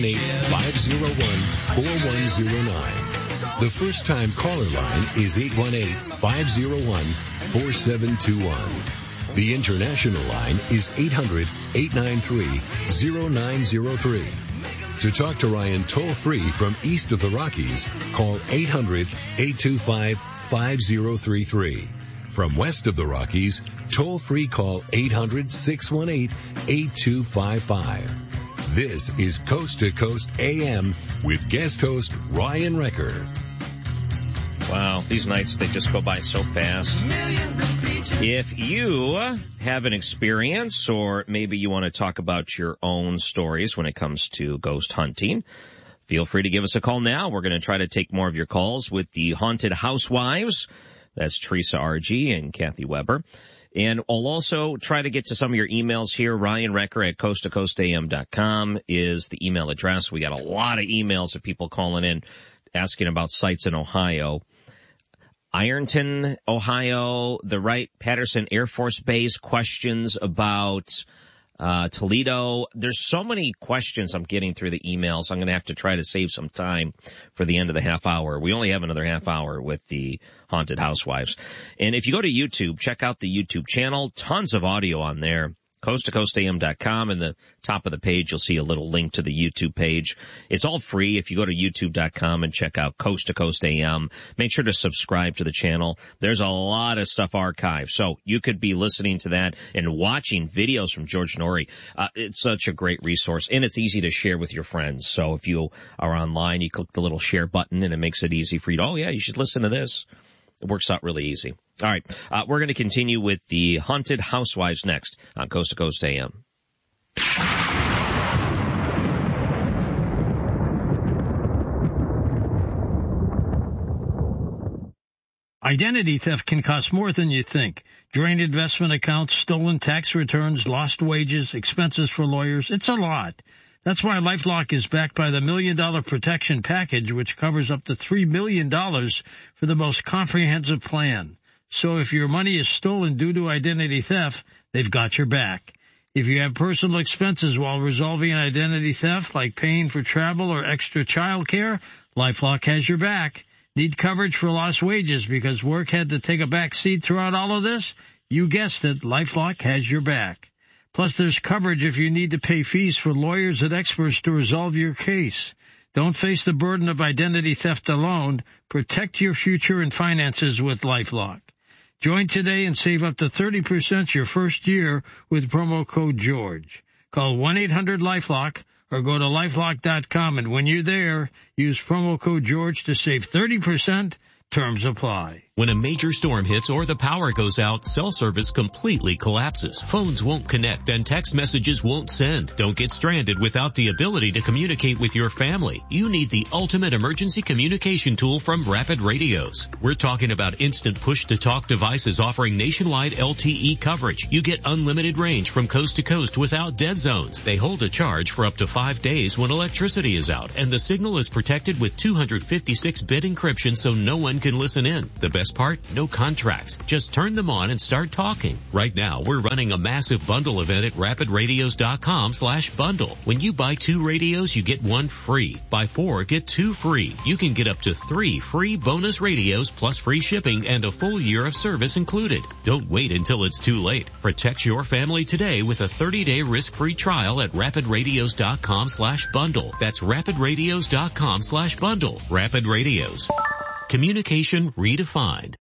8-501-4109. The first-time caller line is 818-501-4721. The international line is 800-893-0903. To talk to Ryan toll-free from east of the Rockies, call 800-825-5033. From west of the Rockies, toll-free call 800-618-8255. This is Coast to Coast AM with guest host Ryan Recker. Wow, these nights, they just go by so fast. If you have an experience, or maybe you want to talk about your own stories when it comes to ghost hunting, feel free to give us a call now. We're going to try to take more of your calls with the Haunted Housewives. That's Teresa R.G. and Kathy Weber. And I'll also try to get to some of your emails here. Ryan Recker at coasttocoastam.com is the email address. We got a lot of emails of people calling in asking about sites in Ohio. Ironton, Ohio, the Wright-Patterson Air Force Base, questions about Toledo. There's so many questions I'm getting through the emails. I'm going to have to try to save some time for the end of the half hour. We only have another half hour with the Haunted Housewives. And if you go to YouTube, check out the YouTube channel. Tons of audio on there. coasttocoastam.com. In the top of the page, you'll see a little link to the YouTube page. It's all free if you go to youtube.com and check out Coast to Coast AM. Make sure to subscribe to the channel. There's a lot of stuff archived, so you could be listening to that and watching videos from George Noory. It's such a great resource, and it's easy to share with your friends. So if you are online, you click the little share button, and it makes it easy for you to, oh, yeah, you should listen to this. It works out really easy. All right, we're going to continue with the Haunted Housewives next on Coast to Coast AM. Identity theft can cost more than you think. Drained investment accounts, stolen tax returns, lost wages, expenses for lawyers. It's a lot. That's why LifeLock is backed by the $1 Million Protection Package, which covers up to $3 million for the most comprehensive plan. So if your money is stolen due to identity theft, they've got your back. If you have personal expenses while resolving identity theft, like paying for travel or extra child care, LifeLock has your back. Need coverage for lost wages because work had to take a back seat throughout all of this? You guessed it, LifeLock has your back. Plus, there's coverage if you need to pay fees for lawyers and experts to resolve your case. Don't face the burden of identity theft alone. Protect your future and finances with LifeLock. Join today and save up to 30% your first year with promo code GEORGE. Call 1-800-LifeLock or go to LifeLock.com, and when you're there, use promo code GEORGE to save 30%. Terms apply. When a major storm hits or the power goes out, cell service completely collapses. Phones won't connect and text messages won't send. Don't get stranded without the ability to communicate with your family. You need the ultimate emergency communication tool from Rapid Radios. We're talking about instant push-to-talk devices offering nationwide LTE coverage. You get unlimited range from coast to coast without dead zones. They hold a charge for up to 5 days when electricity is out, and the signal is protected with 256-bit encryption so no one can listen in. The best part? No contracts. Just turn them on and start talking. Right now, we're running a massive bundle event at rapidradios.com/bundle. When you buy 2 radios, you get 1 free. Buy 4, get 2 free. You can get up to 3 free bonus radios plus free shipping and a full year of service included. Don't wait until it's too late. Protect your family today with a 30-day risk-free trial at rapidradios.com/bundle. That's rapidradios.com/bundle. Rapid Radios. Communication redefined.